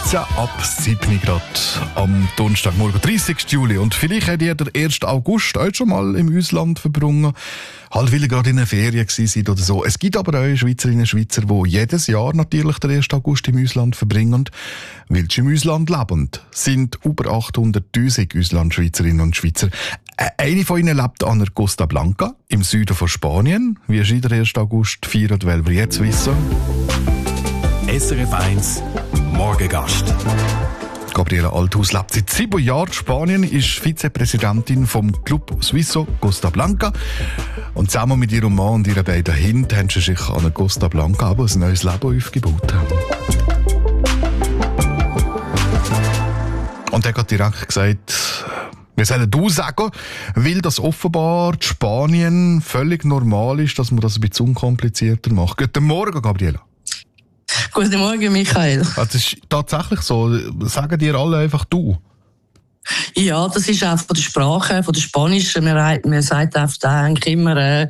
15 ab 7 Grad am Donnerstagmorgen, 30. Juli. Und vielleicht hat ihr den 1. August auch schon mal im Ausland verbrungen. Halt, weil ihr gerade in der Ferien seid oder so. Es gibt aber auch Schweizerinnen und Schweizer, die jedes Jahr natürlich den 1. August im Ausland verbringen. Weil sie im Ausland leben, sind über 800'000 Auslandschweizerinnen und Schweizer. Eine von ihnen lebt an der Costa Blanca im Süden von Spanien. Wie ist der 1. August feiert, wollen wir jetzt wissen. SRF 1 Morgengast. Gabriela Althaus lebt seit 7 Jahren in Spanien, ist Vizepräsidentin vom Club Suizo Costa Blanca. Und zusammen mit ihrem Mann und ihren beiden Kindern haben sie sich an der Costa Blanca aber ein neues Leben aufgebaut. Und er hat direkt gesagt, wir sollen du sagen, weil das offenbar in Spanien völlig normal ist, dass man das ein bisschen unkomplizierter macht. Guten Morgen, Gabriela. Guten Morgen, Michael. Das ist tatsächlich so. Sagen dir alle einfach du? Ja, das ist auch von der Sprache, von der Spanischen. Man sagt einfach eigentlich immer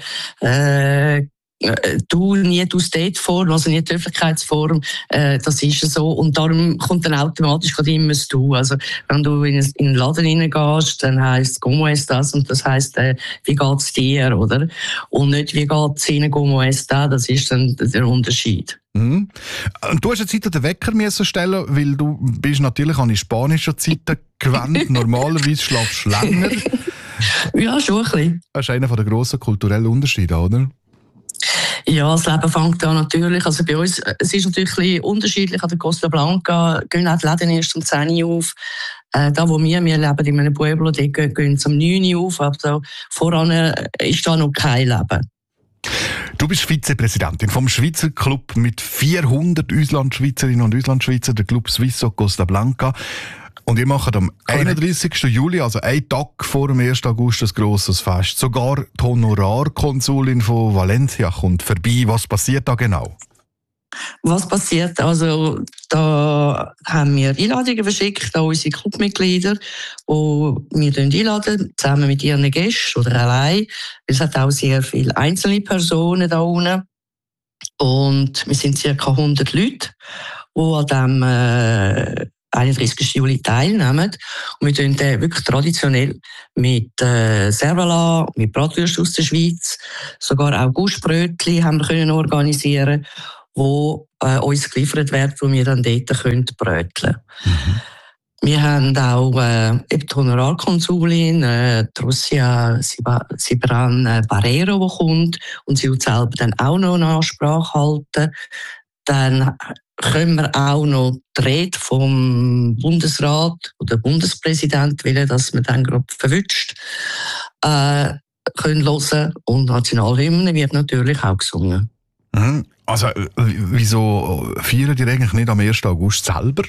du, nie du State-Form, also nie die Höflichkeitsform. Das ist so. Und darum kommt dann automatisch gerade immer das Du. Also, wenn du in einen Laden reingehst, dann heisst «Como estás?» und das heisst «Wie geht's dir?» oder? Und nicht «Wie geht's Ihnen? Como está?» Das ist dann der Unterschied. Mhm. Du hast jetzt heute den Wecker müssen stellen, weil du bist natürlich an die spanischen Zeiten gewöhnt. Normalerweise schlafst du länger. Ja, schon ein bisschen. Das ist einer der grossen kulturellen Unterschiede, oder? Ja, das Leben fängt an natürlich. Also bei uns, es ist natürlich ein bisschen unterschiedlich. An der Costa Blanca gehen auch die Läden erst um 10 Uhr auf. Da, wo wir leben in einem Pueblo, die gehen es um 9 Uhr auf. Aber da voran ist da noch kein Leben. Du bist Vizepräsidentin vom Schweizer Club mit 400 Auslandschweizerinnen und Auslandschweizer, der Club Suizo Costa Blanca. Und ihr macht am 31. Juli, also einen Tag vor dem 1. August, ein grosses Fest. Sogar die Honorarkonsulin von Valencia kommt vorbei. Was passiert da genau? Was passiert? Also, da haben wir Einladungen verschickt an unsere Clubmitglieder, wo wir einladen, zusammen mit ihren Gästen oder allein. Es hat auch sehr viele einzelne Personen da unten. Und wir sind ca. 100 Leute, die an dem 31. Juli teilnehmen. Und wir tun wirklich traditionell mit Servala, mit Bratwürsten aus der Schweiz, sogar auch Guschbrötchen haben wir können organisieren, wo uns geliefert wird, wo wir dann dort bröteln können. Mhm. Wir haben auch die Honorarkonsulin, Trucia Cibran Barrero, die kommt und sie wird selber dann auch noch eine Ansprache halten. Dann können wir auch noch die Rede vom Bundesrat oder Bundespräsident, weil dass man dann gerade verwünscht, können hören. Und Nationalhymne wird natürlich auch gesungen. Mhm. Also, wieso feiern die eigentlich nicht am 1. August selber?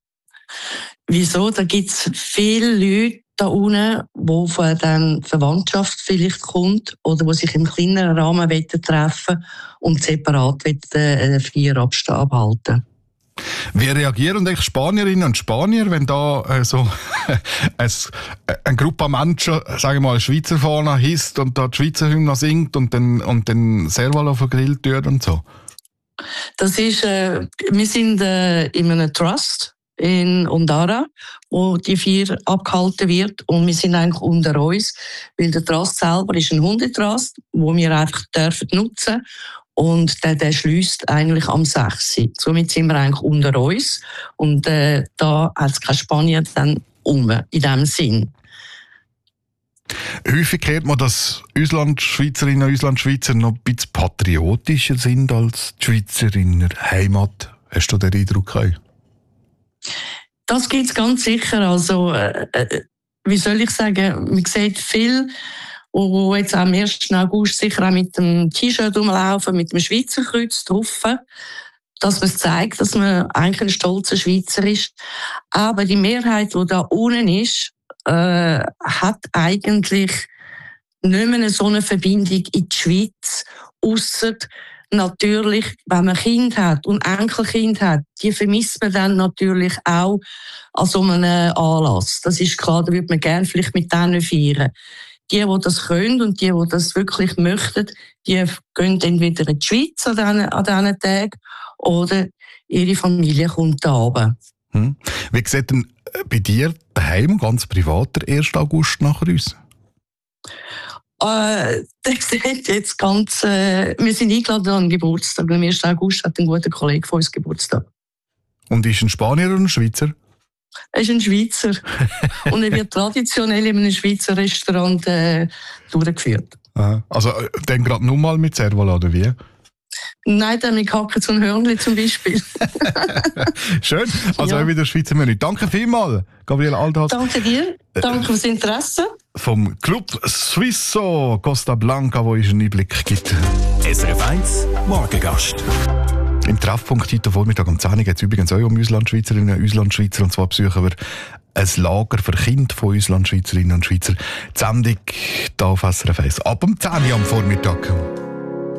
Wieso? Da gibt es viele Leute da unten, wo von der Verwandtschaft vielleicht kommt oder wo sich im kleineren Rahmen treffen und separat einen Feierabend abhalten. Wie reagieren eigentlich Spanierinnen und Spanier, wenn da eine Gruppe Menschen, sagen wir mal, Schweizer Fahne hisst und da die Schweizer Hymne singt und dann Serval vergrillt wird und so? Das ist, wir sind in einem Trust in Ondara, wo die Feier abgehalten wird. Und wir sind eigentlich unter uns, weil der Trust selber ist ein Hundetrust, den wir einfach nutzen dürfen. Und der schliesst eigentlich am 6. Somit sind wir eigentlich unter uns. Und da hat es keine Spanier dann in diesem Sinn. Häufig hört man, dass Auslandschweizerinnen und Auslandschweizer noch ein bisschen patriotischer sind als die Schweizer in der Heimat. Hast du den Eindruck auch? Das gibt es ganz sicher. Also, wie soll ich sagen, man sieht viel, wo jetzt am 1. August sicher auch mit dem T-Shirt rumlaufen, mit dem Schweizer Kreuz drauf, dass man zeigt, dass man eigentlich ein stolzer Schweizer ist. Aber die Mehrheit, die da unten ist, hat eigentlich nicht mehr so eine Verbindung in die Schweiz, ausser natürlich, wenn man Kind hat und Enkelkind hat, die vermisst man dann natürlich auch an so einem Anlass. Das ist klar, da würde man gerne vielleicht mit denen feiern. Die das können und die das wirklich möchten, die gehen entweder in die Schweiz an diesen Tagen oder ihre Familie kommt da runter. Wie sieht denn bei dir daheim ganz privat der 1. August nachher aus? Der sieht jetzt ganz... wir sind eingeladen an den Geburtstag. Am 1. August hat ein guter Kollege von uns Geburtstag. Und ist ein Spanier oder ein Schweizer? Er ist ein Schweizer. Und er wird traditionell in einem Schweizer Restaurant durchgeführt. Aha. Also dann gerade nur mal mit Servola, oder wie? Nein, dann mit Hacken zum Hörnli zum Beispiel. Schön. Also auch wieder Schweizer Menü. Danke vielmals, Gabriele Althaus. Danke dir. Danke fürs Interesse. Vom Club Suisso Costa Blanca, wo es einen Einblick gibt. SRF 1 Morgengast. Im Treffpunkt heute Vormittag um 10 Uhr geht es übrigens auch um Auslandschweizerinnen und Auslandschweizer. Und zwar besuchen wir ein Lager für Kinder von Auslandschweizerinnen und Schweizer. Die Sendung hier auf SRF 1 ab um 10 Uhr am Vormittag.